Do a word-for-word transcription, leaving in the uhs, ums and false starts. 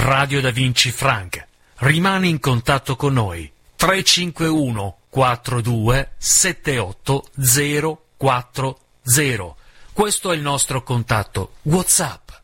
Radio Da Vinci Frank. Rimani in contatto con noi. tre cinque uno quattro due sette otto zero quattro zero. Questo è il nostro contatto WhatsApp.